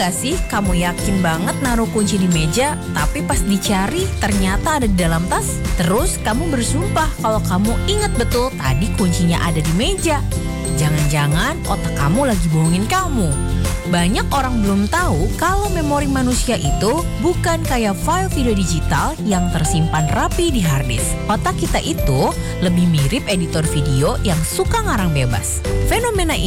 nggak sih kamu yakin banget naruh kunci di meja, tapi pas dicari ternyata ada di dalam tas? Terus kamu bersumpah kalau kamu ingat betul tadi kuncinya ada di meja. Jangan-jangan otak kamu lagi bohongin kamu. Banyak orang belum tahu kalau memori manusia itu bukan kayak file video digital yang tersimpan rapi di harddisk. Otak kita itu lebih mirip editor video yang suka ngarang bebas. Fenomena